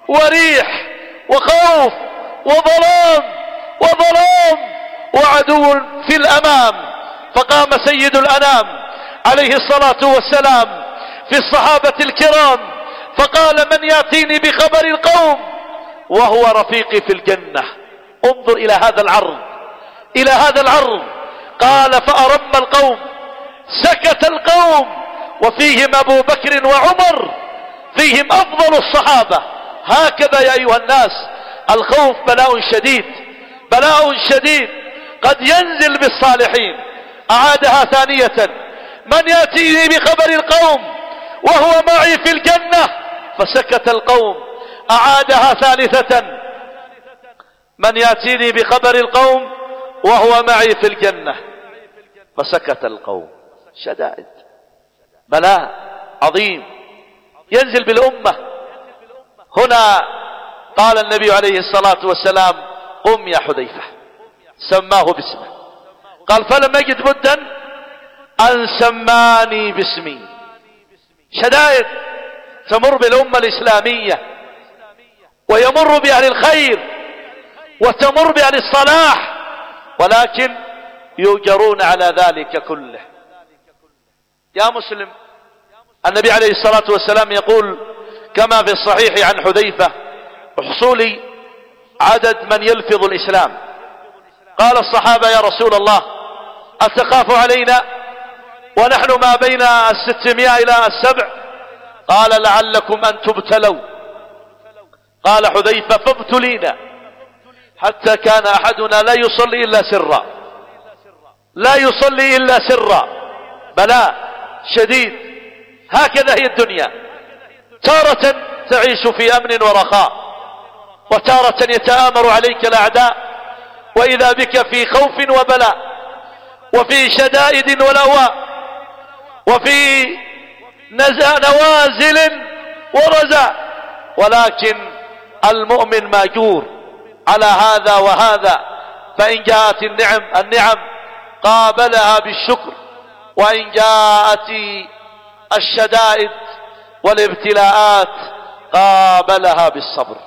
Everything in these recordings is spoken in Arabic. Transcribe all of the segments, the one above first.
وريح وخوف وظلام وعدو في الأمام. فقام سيد الأنام عليه الصلاة والسلام في الصحابة الكرام فقال: من يأتيني بخبر القوم وهو رفيقي في الجنة. انظر إلى هذا العرض، قال: فأرم القوم، سكت القوم، وفيهم أبو بكر وعمر، فيهم أفضل الصحابة. هكذا يا أيها الناس، الخوف بلاء شديد قد ينزل بالصالحين. أعادها ثانية: من يأتيني بخبر القوم وهو معي في الجنة، فسكت القوم. أعادها ثالثة: من يأتيني بخبر القوم وهو معي في الجنة، فسكت القوم. شدائد، بلاء عظيم ينزل بالأمة. هنا قال النبي عليه الصلاة والسلام: قم يا حذيفة، سماه باسمه. قال: فلم يجد بدا أن سماني باسمي. شدائد تمر بالأمة الإسلامية، ويمر بأهل الخير، وتمر بأهل الصلاح، ولكن يؤجرون على ذلك كله. يا مسلم، النبي عليه الصلاة والسلام يقول كما في الصحيح عن حذيفة: احصوا عدد من يلفظ الإسلام. قال الصحابة: يا رسول الله، أتخاف علينا ونحن ما بين 600 إلى 700؟ قال: لعلكم أن تبتلوا. قال حذيفة: فابتلينا حتى كان أحدنا لا يصلي إلا سرا. بلاء شديد. هكذا هي الدنيا، تارة تعيش في أمن ورخاء، وتارة يتآمر عليك الأعداء، وإذا بك في خوف وبلاء، وفي شدائد ولواء، وفي نوازل ورزاء. ولكن المؤمن ماجور على هذا وهذا، فإن جاءت النعم قابلها بالشكر، وإن جاءت الشدائد والابتلاءات قابلها بالصبر.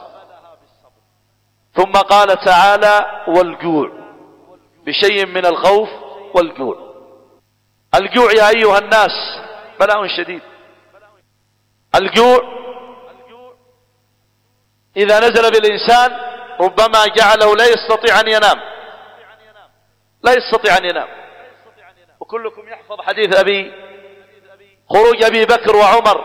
ثم قال تعالى: والجوع، بشيء من الخوف والجوع. الجوع يا أيها الناس بلاء شديد. الجوع إذا نزل بالإنسان ربما جعله لا يستطيع أن ينام. وكلكم يحفظ حديث خروج أبي بكر وعمر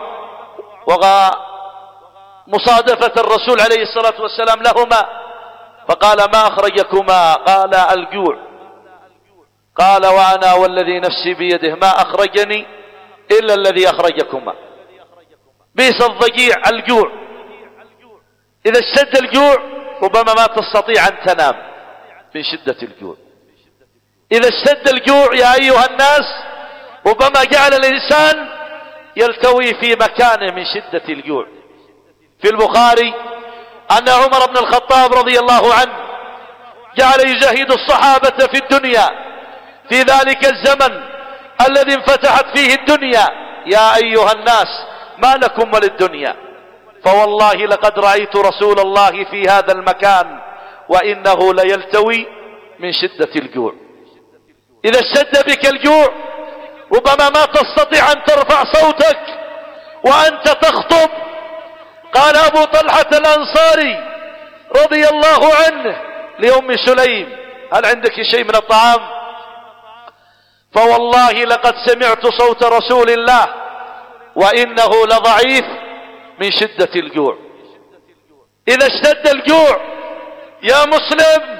ومصادفة الرسول عليه الصلاة والسلام لهما، فقال: ما أخرجكما؟ قال: الجوع. قال: وأنا والذي نفسي بيده ما أخرجني إلا الذي أخرجكما. بئس الضجيع الجوع. إذا اشتد الجوع ربما ما تستطيع أن تنام من شدة الجوع. إذا اشتد الجوع يا أيها الناس ربما جعل الإنسان يلتوي في مكانه من شدة الجوع. في البخاري أن عمر بن الخطاب رضي الله عنه جعل يزهد الصحابة في الدنيا في ذلك الزمن الذي انفتحت فيه الدنيا: يا أيها الناس ما لكم وللدنيا؟ فوالله لقد رأيت رسول الله في هذا المكان وإنه ليلتوي من شدة الجوع. إذا اشتد بك الجوع ربما ما تستطيع أن ترفع صوتك وأنت تخطب. قال أبو طلحة الأنصاري رضي الله عنه لأم سليم: هل عندك شيء من الطعام؟ فوالله لقد سمعت صوت رسول الله وإنه لضعيف من شدة الجوع. إذا اشتد الجوع يا مسلم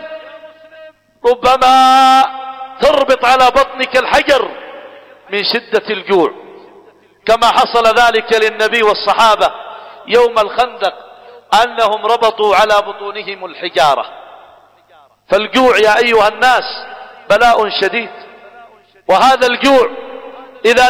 ربما تربط على بطنك الحجر من شدة الجوع، كما حصل ذلك للنبي والصحابة يوم الخندق أنهم ربطوا على بطونهم الحجارة. فالجوع يا أيها الناس بلاء شديد. وهذا الجوع إذا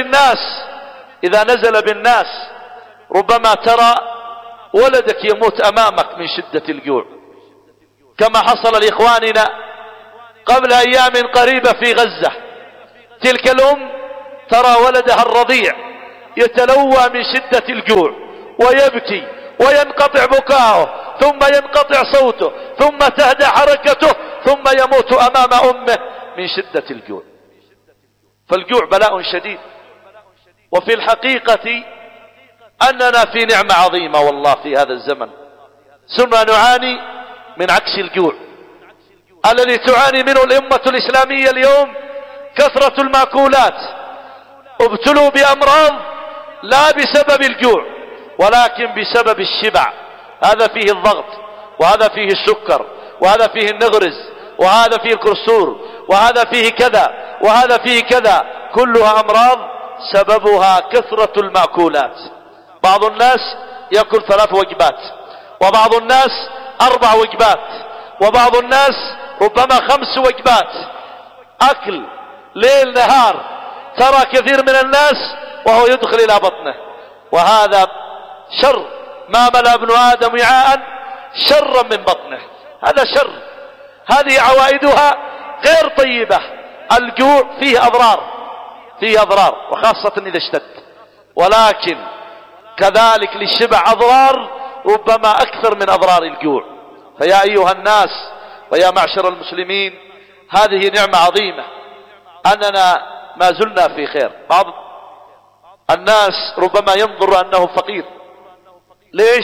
نزل بالناس ربما ترى ولدك يموت أمامك من شدة الجوع، كما حصل لإخواننا قبل أيام قريبة في غزة. تلك الأم ترى ولدها الرضيع يتلوى من شدة الجوع ويبكي وينقطع بكاؤه، ثم ينقطع صوته، ثم تهدأ حركته، ثم يموت أمام أمه من شدة الجوع. فالجوع بلاء شديد. وفي الحقيقة أننا في نعمة عظيمة والله في هذا الزمن. ثم نعاني من عكس الجوع الذي تعاني منه الأمة الإسلامية اليوم، كثرة المأكولات. ابتلوا بأمراض لا بسبب الجوع ولكن بسبب الشبع. هذا فيه الضغط، وهذا فيه السكر، وهذا فيه النغرز، وهذا فيه الكرسور، وهذا فيه كذا، وهذا فيه كذا، كلها أمراض سببها كثرة المأكولات. بعض الناس يأكل 3 وجبات، وبعض الناس 4 وجبات، وبعض الناس ربما 5 وجبات، أكل ليل نهار. ترى كثير من الناس وهو يدخل إلى بطنه، وهذا شر. ما ملأ ابن آدم وعاء شرا من بطنه، هذا شر. هذه عوائدها غير طيبة. الجوع فيه أضرار، وخاصة إذا اشتد، ولكن كذلك للشبع أضرار ربما أكثر من أضرار الجوع. فيا أيها الناس ويا معشر المسلمين، هذه نعمة عظيمة أننا ما زلنا في خير. بعض الناس ربما ينظر أنه فقير. ليش؟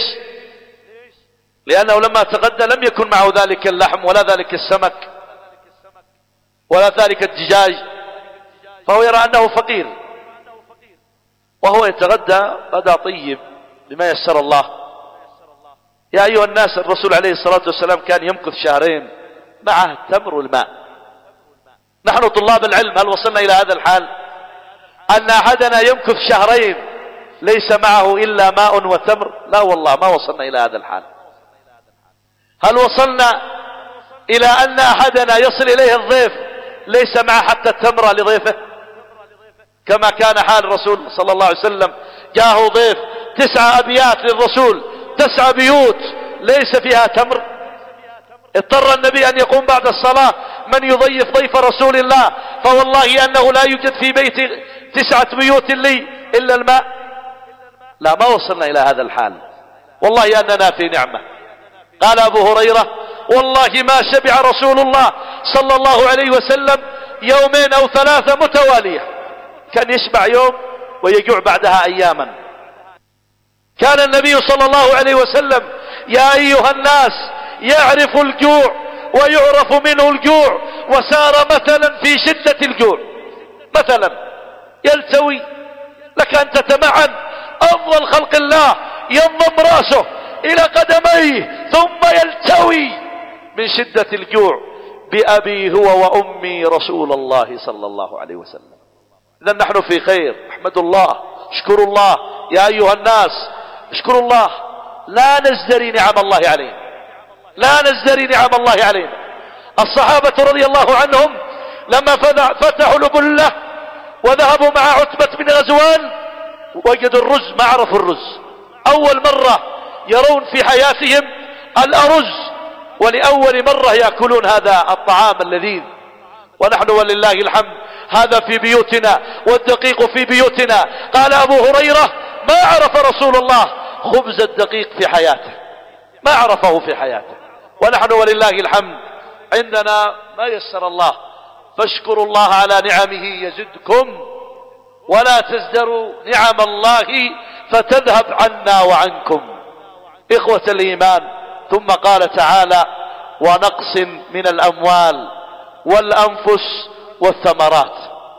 لأنه لما تغدى لم يكن معه ذلك اللحم ولا ذلك السمك ولا ذلك الدجاج، فهو يرى أنه فقير، وهو يتغدى غدا طيب بما يسر الله. يا أيها الناس، الرسول عليه الصلاة والسلام كان يمكث 2 شهر معه التمر والماء. نحن طلاب العلم هل وصلنا إلى هذا الحال أن أحدنا يمكث 2 شهر ليس معه إلا ماء وتمر؟ لا والله، ما وصلنا إلى هذا الحال. هل وصلنا إلى أن أحدنا يصل إليه الضيف ليس معه حتى التمر لضيفه، كما كان حال الرسول صلى الله عليه وسلم؟ جاءه ضيف 9 أبيات للرسول، 9 بيوت ليس فيها تمر. اضطر النبي أن يقوم بعد الصلاة من يضيف ضيف رسول الله، فوالله أنه لا يوجد في بيت 9 بيوت لي إلا الماء. لا، ما وصلنا إلى هذا الحال، والله أننا في نعمة. قال أبو هريرة: والله ما شبع رسول الله صلى الله عليه وسلم 2 أو 3 متوالية، كان يشبع يوم ويجوع بعدها أياما. كان النبي صلى الله عليه وسلم يا أيها الناس يعرف الجوع ويعرف منه الجوع، وسار مثلا في شدة الجوع. مثلا يلتوي لك أن تتمعن أفضل خلق الله ينضم رأسه إلى قدميه ثم يلتوي من شدة الجوع بأبي هو وأمي رسول الله صلى الله عليه وسلم. إذن نحن في خير، احمدوا الله، اشكروا الله يا أيها الناس، اشكروا الله. لا نزدري نعم الله علينا، لا نزدري نعم الله علينا. الصحابة رضي الله عنهم لما فتحوا البلة وذهبوا مع عتبة بن غزوان وجدوا الرز، ما عرفوا الرز. أول مرة يرون في حياتهم الأرز، ولأول مرة يأكلون هذا الطعام اللذيذ. ونحن ولله الحمد هذا في بيوتنا والدقيق في بيوتنا. قال أبو هريرة: ما عرف رسول الله خبز الدقيق في حياته، ما عرفه في حياته. ونحن ولله الحمد عندنا ما يسر الله، فاشكروا الله على نعمه يزدكم ولا تزدروا نعم الله فتذهب عنا وعنكم. إخوة الإيمان، ثم قال تعالى: ونقص من الأموال والأنفس والثمرات.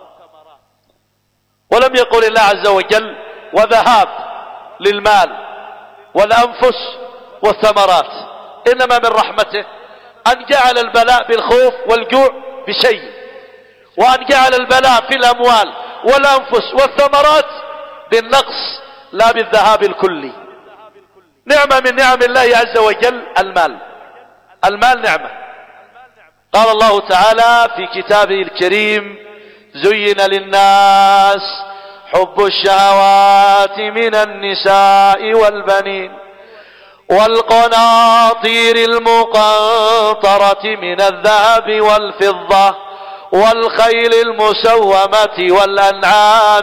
ولم يقل الله عز وجل وذهاب للمال والأنفس والثمرات، إنما من رحمته أن جعل البلاء بالخوف والجوع بشيء، وأن جعل البلاء في الأموال والأنفس والثمرات بالنقص لا بالذهاب الكلي. نعمة من نعم الله عز وجل المال نعمة. قال الله تعالى في كتابه الكريم: زين للناس حب الشهوات من النساء والبنين والقناطير المقنطرة من الذهب والفضة والخيل المسومة والأنعام